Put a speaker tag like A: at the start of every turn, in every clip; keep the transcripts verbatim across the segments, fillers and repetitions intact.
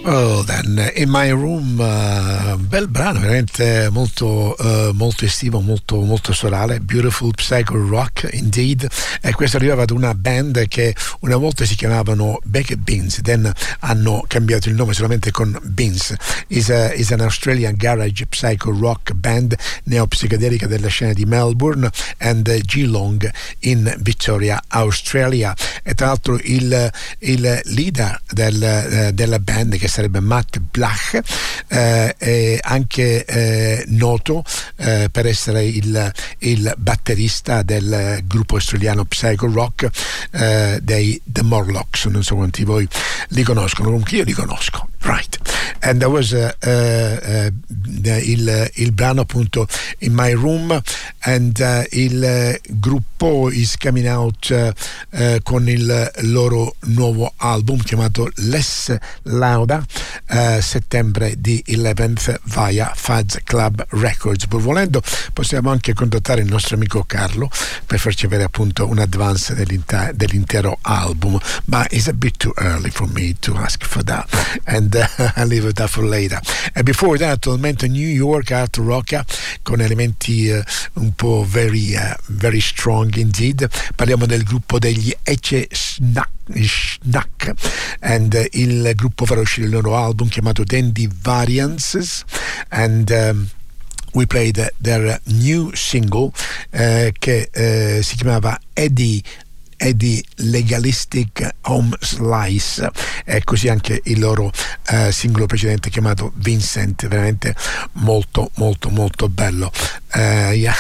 A: Oh, then In My Room, uh, bel brano, veramente molto, uh, molto estivo, molto, molto sorale. Beautiful Psycho Rock, indeed. E questo arrivava da una band che una volta si chiamavano Baked Beans, then hanno cambiato il nome solamente con Beans. Is, a, is an Australian garage psycho rock band neopsichedelica della scena di Melbourne and Geelong in Victoria, Australia. E tra l'altro il, il leader del, della band, che sarebbe Matt Blach, eh, è anche eh, noto eh, per essere il, il batterista del gruppo australiano psycho rock eh, dei The Morlocks. Non so quanti di voi li conoscono, comunque io li conosco. Right, and that was uh, uh, uh, il, il brano appunto In My Room, and uh, il uh, gruppo is coming out uh, uh, con il loro nuovo album chiamato Less Lauda, uh, settembre di eleventh via Fuzz Club Records. Pur volendo possiamo anche contattare il nostro amico Carlo per farci avere appunto un advance dell'intero album, ma it's a bit too early for me to ask for that, and I'll leave that for later. And before that, attualmente New York Art Rock con elementi uh, un po' very, uh, very strong indeed. Parliamo del gruppo degli Ece Snack, Snack and uh, il gruppo farà uscire il loro album chiamato Dandy Variances, and um, we played their new single uh, che uh, si chiamava Eddie Eddie Legalistic Home Slice, e così anche il loro uh, singolo precedente chiamato Vincent, veramente molto molto molto bello. Uh, yeah.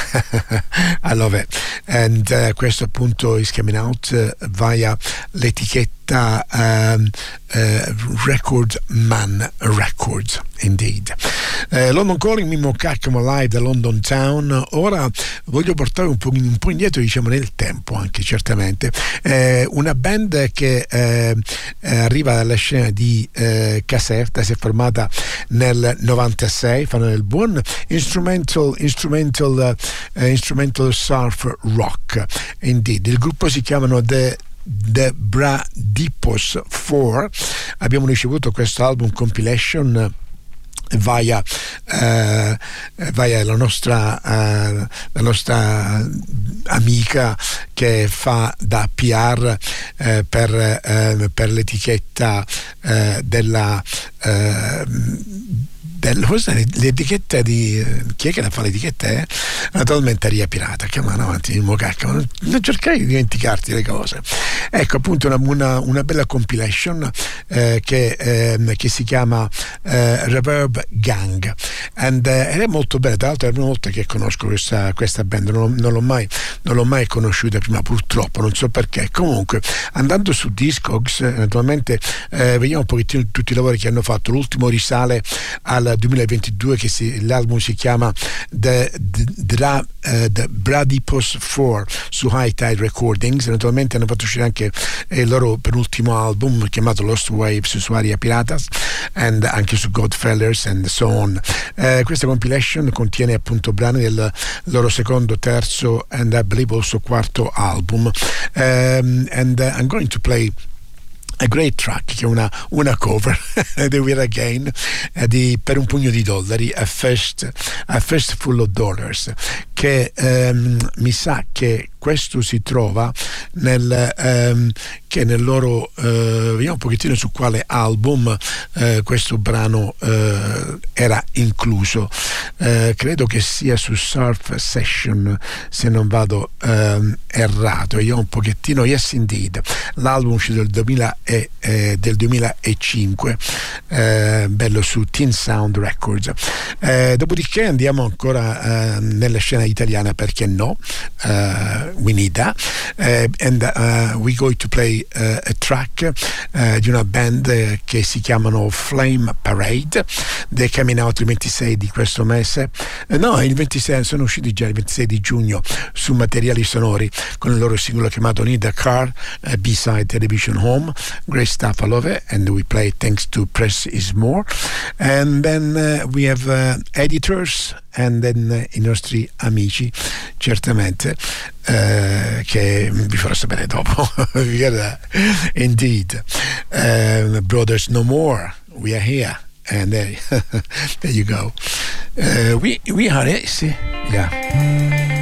A: I love it, and uh, questo appunto is coming out uh, via l'etichetta um, uh, Record Man Records, indeed. uh, London Calling, Mimmo Caccamo live da London Town. Ora voglio portare un po', un po' indietro, diciamo nel tempo anche, certamente. Eh, una band che eh, arriva dalla scena di eh, Caserta, si è formata nel novantasei, fanno del buon instrumental instrumental, uh, instrumental surf rock, indeed. Il gruppo si chiamano The The Bradipos four. Abbiamo ricevuto questo album compilation via eh, via la nostra eh, la nostra amica che fa da P R eh, per eh, per l'etichetta eh, della eh, l'etichetta di chi è che la fa l'etichetta? Eh? Naturalmente Aria Pirata. Chiamano avanti il Mocacca, non, non cercare di dimenticarti le cose. Ecco appunto una, una, una bella compilation eh, che, eh, che si chiama eh, Reverb Gang, and, eh, ed è molto bella. Tra l'altro è la prima volta che conosco questa, questa band, non, non, l'ho mai, non l'ho mai conosciuta prima, purtroppo, non so perché. Comunque andando su Discogs naturalmente eh, vediamo un pochettino tutti i lavori che hanno fatto. L'ultimo risale al duemilaventidue, che si, l'album si chiama The, The, The, uh, The Bradipos four su High Tide Recordings. Naturalmente hanno fatto uscire anche il loro penultimo album chiamato Lost Waves su Aria Piratas, and anche su Godfellas and so on. Uh, questa compilation contiene appunto brani del loro secondo, terzo and I believe also quarto album, um, and uh, I'm going to play a great track che è una, una cover The We're Again eh, di Per un pugno di dollari, A Fist, a Fist Full of Dollars, che ehm, mi sa che questo si trova nel ehm, che nel loro eh, vediamo un pochettino su quale album eh, questo brano eh, era incluso. Eh, credo che sia su Surf Session, se non vado ehm, errato. Io un pochettino, yes indeed, l'album uscito del duemila e, eh, del duemilacinque, eh, bello su Teen Sound Records. Eh, dopodiché andiamo ancora eh, nella scena italiana, perché no, uh, we need that, uh, and uh, we're going to play uh, a track uh, di una band uh, che si chiamano Flame Parade. They're coming out il ventisei di questo mese, uh, no il ventisei, sono usciti già il ventisei di giugno su Materiali Sonori con il loro singolo chiamato Need a Car, uh, B-side Television Home. Great stuff, I love it, and we play thanks to Press Is More. And then uh, we have uh, Editors, and then uh, i nostri amici, certamente, uh, che vi farò sapere dopo. Indeed, uh, Brothers No More, we are here. And there, there you go. Uh, we we are it. See, yeah.